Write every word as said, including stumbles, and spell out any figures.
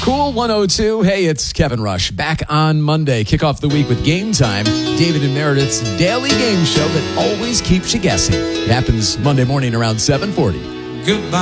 Cool one oh two. Hey, it's Kevin Rush. Back on Monday. Kick off the week with Game Time. David and Meredith's daily game show that always keeps you guessing. It happens Monday morning around seven forty. Goodbye.